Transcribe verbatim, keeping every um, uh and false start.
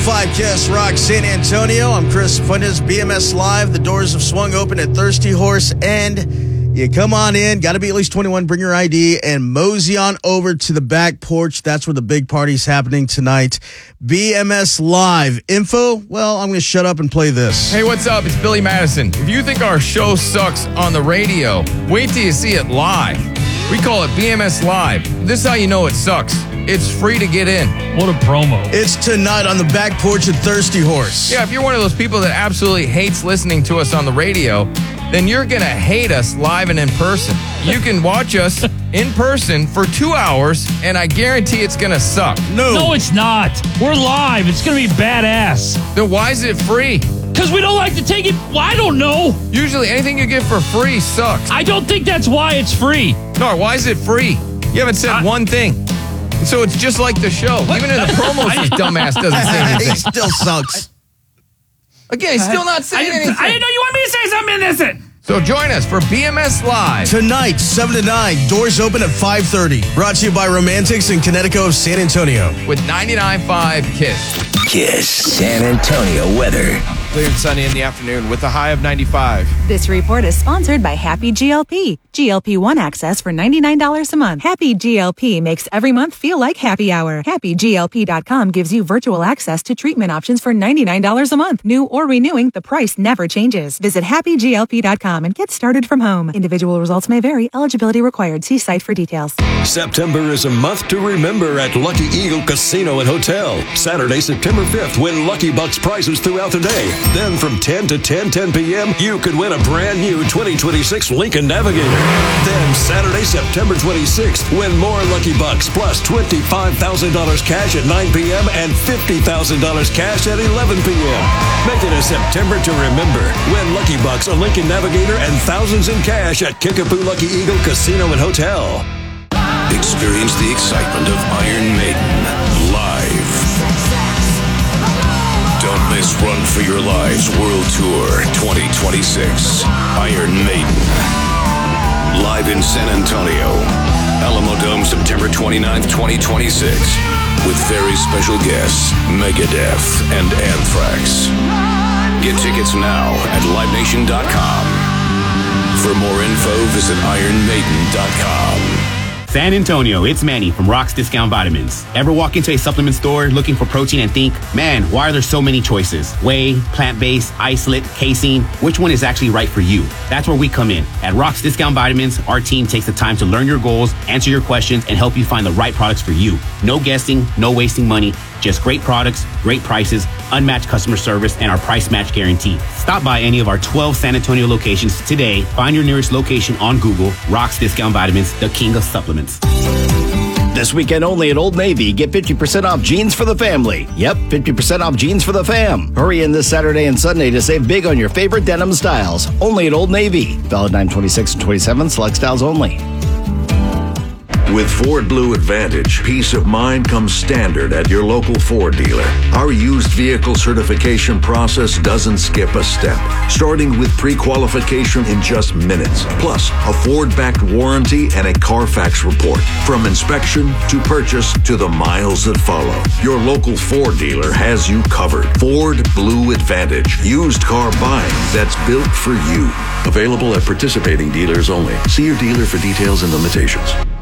five Kiss Rock San Antonio. I'm Chris Fuentes, B M S Live. The doors have swung open at Thirsty Horse, and you come on in. Got to be at least twenty-one. Bring your I D and mosey on over to the back porch. That's where the big party's happening tonight. B M S Live. Info? Well, I'm going to shut up and play this. Hey, what's up? It's Billy Madison. If you think our show sucks on the radio, wait till you see it live. We call it B M S Live. This is how you know it sucks. It's free to get in. What a promo. It's tonight on the back porch at Thirsty Horse. Yeah, if you're one of those people that absolutely hates listening to us on the radio, then you're going to hate us live and in person. You can watch us in person for two hours, and I guarantee it's going to suck. No. No, it's not. We're live. It's going to be badass. Then why is it free? Because we don't like to take it. Well, I don't know. Usually anything you get for free sucks. I don't think that's why it's free. No, why is it free? You haven't said I- one thing. So it's just like the show. Even in the promos, this dumbass doesn't say anything. He still sucks. Again, he's still not saying I, anything. I didn't know you wanted me to say something innocent. So join us for B M S Live. Tonight, seven to nine. Doors open at five thirty. Brought to you by Romantics and Connecticut of San Antonio. With ninety-nine point five Kiss. Kiss San Antonio weather. Clear and sunny in the afternoon with a high of ninety-five. This report is sponsored by Happy G L P. G L P one access for ninety-nine dollars a month. Happy G L P makes every month feel like happy hour. Happy G L P dot com gives you virtual access to treatment options for ninety-nine dollars a month. New or renewing, the price never changes. Visit Happy G L P dot com and get started from home. Individual results may vary. Eligibility required. See site for details. September is a month to remember at Lucky Eagle Casino and Hotel. Saturday, September fifth, win Lucky Bucks prizes throughout the day. Then from ten to ten ten p.m., you could win a brand new twenty twenty-six Lincoln Navigator. Then Saturday, September twenty-sixth, win more Lucky Bucks plus twenty-five thousand dollars cash at nine p.m. and fifty thousand dollars cash at eleven p.m. Make it a September to remember. Win Lucky Bucks, a Lincoln Navigator, and thousands in cash at Kickapoo Lucky Eagle Casino and Hotel. Experience the excitement of Iron Maiden live. Don't miss Run for Your Lives World Tour twenty twenty-six. Iron Maiden. Live in San Antonio. Alamo Dome, September twenty-ninth, twenty twenty-six. With very special guests, Megadeth and Anthrax. Get tickets now at live nation dot com. For more info, visit iron maiden dot com. San Antonio, it's Manny from Rock's Discount Vitamins. Ever walk into a supplement store looking for protein and think, man, why are there so many choices? Whey, plant-based, isolate, casein, which one is actually right for you? That's where we come in. At Rock's Discount Vitamins, our team takes the time to learn your goals, answer your questions, and help you find the right products for you. No guessing, no wasting money, just great products, great prices, unmatched customer service, and our price match guarantee. Stop by any of our twelve San Antonio locations today. Find your nearest location on Google. Rock's Discount Vitamins, the king of supplements. This weekend only at Old Navy, get fifty percent off jeans for the family. Yep, fifty percent off jeans for the fam. Hurry in this Saturday and Sunday to save big on your favorite denim styles. Only at Old Navy. Valid nine twenty-six and twenty-seven, select styles only. With Ford Blue Advantage, peace of mind comes standard at your local Ford dealer. Our used vehicle certification process doesn't skip a step, starting with pre-qualification in just minutes, plus a Ford-backed warranty and a Carfax report. From inspection to purchase to the miles that follow, your local Ford dealer has you covered. Ford Blue Advantage, used car buying that's built for you. Available at participating dealers only. See your dealer for details and limitations.